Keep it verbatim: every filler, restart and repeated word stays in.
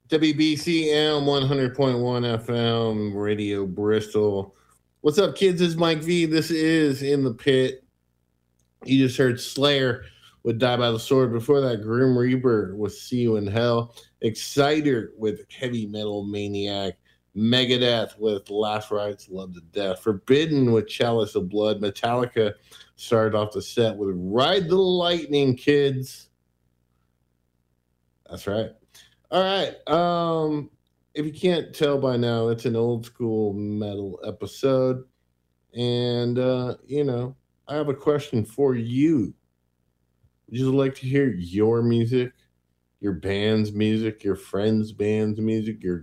W B C M one hundred point one F M, Radio Bristol. What's up, kids? It's Mike V. This is In the Pit. You just heard Slayer with Die by the Sword. Before that, Grim Reaper with See You in Hell. Exciter with Heavy Metal Maniac. Megadeth with Last Rites Love to Death. Forbidden with Chalice of Blood. Metallica started off the set with Ride the Lightning, kids. That's right. All right. Um, if you can't tell by now, it's an old school metal episode. And, uh, you know, I have a question for you. Would you like to hear your music, your band's music, your friends' band's music, your